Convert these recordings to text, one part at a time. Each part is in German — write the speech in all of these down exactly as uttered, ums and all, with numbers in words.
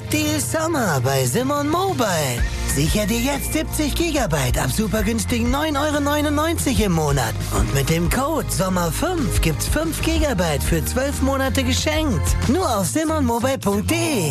Top Deal Sommer bei Simon Mobile. Sicher dir jetzt siebzig Gigabyte ab super günstigen neun Euro neunundneunzig im Monat. Und mit dem Code Sommer fünf gibt's fünf Gigabyte für zwölf Monate geschenkt. Nur auf simon mobile punkt de.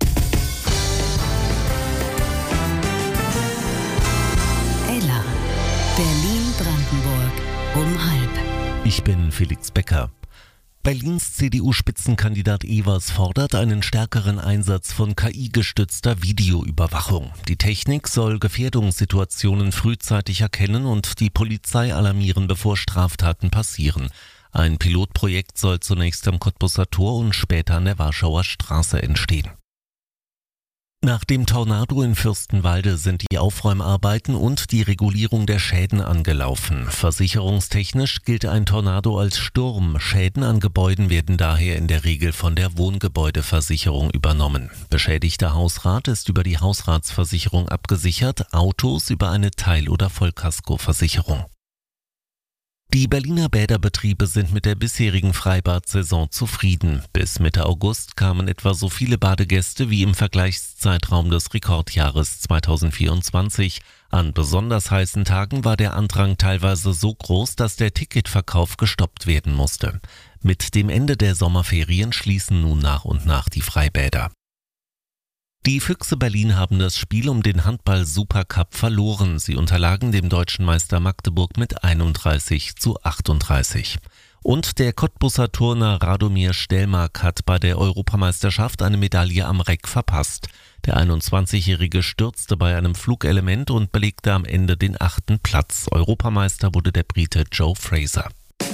Ella, Berlin-Brandenburg um halb. Ich bin Felix Becker. Berlins C D U-Spitzenkandidat Evers fordert einen stärkeren Einsatz von K I-gestützter Videoüberwachung. Die Technik soll Gefährdungssituationen frühzeitig erkennen und die Polizei alarmieren, bevor Straftaten passieren. Ein Pilotprojekt soll zunächst am Cottbuser Tor und später an der Warschauer Straße entstehen. Nach dem Tornado in Fürstenwalde sind die Aufräumarbeiten und die Regulierung der Schäden angelaufen. Versicherungstechnisch gilt ein Tornado als Sturm. Schäden an Gebäuden werden daher in der Regel von der Wohngebäudeversicherung übernommen. Beschädigter Hausrat ist über die Hausratsversicherung abgesichert, Autos über eine Teil- oder Vollkaskoversicherung. Die Berliner Bäderbetriebe sind mit der bisherigen Freibad-Saison zufrieden. Bis Mitte August kamen etwa so viele Badegäste wie im Vergleichszeitraum des Rekordjahres zweitausendvierundzwanzig. An besonders heißen Tagen war der Andrang teilweise so groß, dass der Ticketverkauf gestoppt werden musste. Mit dem Ende der Sommerferien schließen nun nach und nach die Freibäder. Die Füchse Berlin haben das Spiel um den Handball-Supercup verloren. Sie unterlagen dem deutschen Meister Magdeburg mit einunddreißig zu achtunddreißig. Und der Cottbuser Turner Radomir Stelmark hat bei der Europameisterschaft eine Medaille am Reck verpasst. Der einundzwanzigjährige stürzte bei einem Flugelement und belegte am Ende den achten Platz. Europameister wurde der Brite Joe Fraser.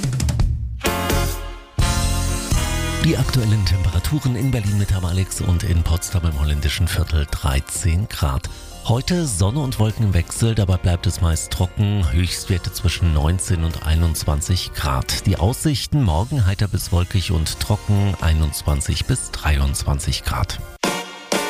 Die aktuellen Temperaturen in Berlin mit Herrn Alex und in Potsdam im holländischen Viertel dreizehn Grad. Heute Sonne und Wolkenwechsel, dabei bleibt es meist trocken, Höchstwerte zwischen neunzehn und einundzwanzig Grad. Die Aussichten morgen heiter bis wolkig und trocken, einundzwanzig bis dreiundzwanzig Grad.